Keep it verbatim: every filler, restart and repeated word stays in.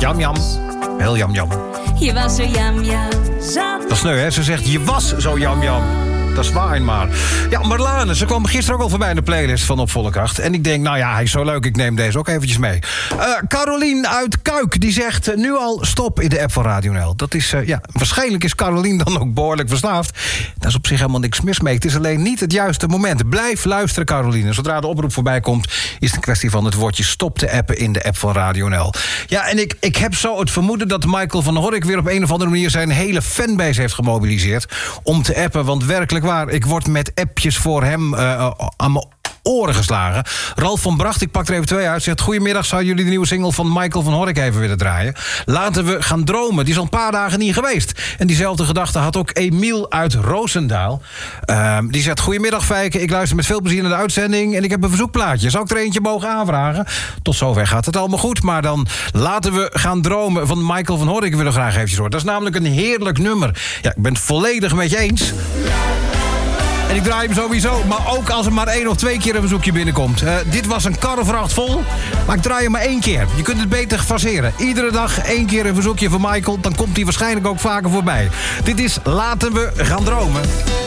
Jam, jam. Heel jam, jam. Je was zo jam, jam. Dat is sneu, hè? Ze zegt, je was zo jam, jam. Dat is waar, maar. Ja, Marlane, ze kwam gisteren ook al voorbij in de playlist van Op Volle Kracht. En ik denk, nou ja, hij is zo leuk, ik neem deze ook eventjes mee. Uh, Carolien uit Kuik, die zegt uh, nu al stop in de app van Radio N L. Dat is, uh, ja, waarschijnlijk is Carolien dan ook behoorlijk verslaafd. Daar is op zich helemaal niks mis mee. Het is alleen niet het juiste moment. Blijf luisteren, Caroline. Zodra de oproep voorbij komt, is het een kwestie van het woordje stop te appen in de app van Radio N L. Ja, en ik, ik heb zo het vermoeden dat Michael van Horrik weer op een of andere manier zijn hele fanbase heeft gemobiliseerd om te appen, want werkelijk waar, ik word met appjes voor hem uh, aan mijn oren geslagen. Ralf van Bracht, ik pak er even twee uit, zegt: goedemiddag, zouden jullie de nieuwe single van Michael van Horrik even willen draaien? Laten we gaan dromen. Die is al een paar dagen niet geweest. En diezelfde gedachte had ook Emiel uit Roosendaal. Uh, die zegt: goedemiddag, Fijke, ik luister met veel plezier naar de uitzending en ik heb een verzoekplaatje. Zou ik er eentje mogen aanvragen? Tot zover gaat het allemaal goed, maar dan laten we gaan dromen van Michael van Horrik. Ik wil er graag eventjes horen. Dat is namelijk een heerlijk nummer. Ja, ik ben het volledig met je eens. En ik draai hem sowieso, maar ook als er maar één of twee keer een verzoekje binnenkomt. Uh, dit was een karrevracht vol, maar ik draai hem maar één keer. Je kunt het beter faseren. Iedere dag één keer een verzoekje van Michael, dan komt hij waarschijnlijk ook vaker voorbij. Dit is Laten we gaan dromen.